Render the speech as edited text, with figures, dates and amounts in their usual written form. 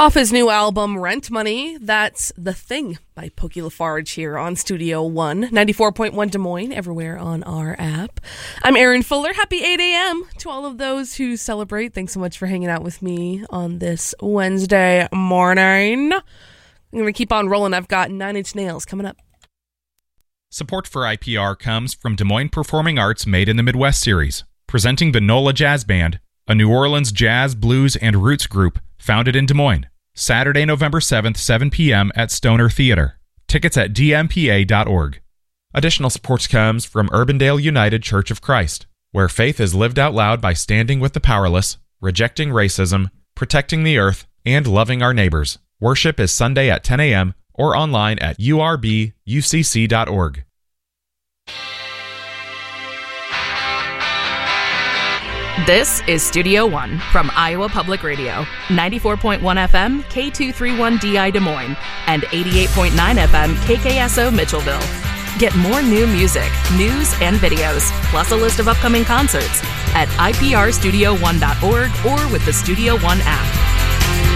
Off his new album, Rent Money, that's The Thing by Pokey LaFarge here on Studio One, 94.1 Des Moines, everywhere on our app. I'm Erin Fuller. Happy 8 a.m. to all of those who celebrate. Thanks so much for hanging out with me on this Wednesday morning. I'm going to keep on rolling. I've got 9 Inch Nails coming up. Support for IPR comes from Des Moines Performing Arts Made in the Midwest series, presenting the NOLA Jazz Band, a New Orleans jazz, blues, and roots group founded in Des Moines. Saturday, November 7th, 7 p.m. at Stoner Theater. Tickets at dmpa.org. Additional support comes from Urbandale United Church of Christ, where faith is lived out loud by standing with the powerless, rejecting racism, protecting the earth, and loving our neighbors. Worship is Sunday at 10 a.m. or online at urbucc.org. This is Studio One from Iowa Public Radio, 94.1 FM, K231DI Des Moines, and 88.9 FM, KKSO Mitchellville. Get more new music, news, and videos, plus a list of upcoming concerts at iprstudio1.org or with the Studio One app.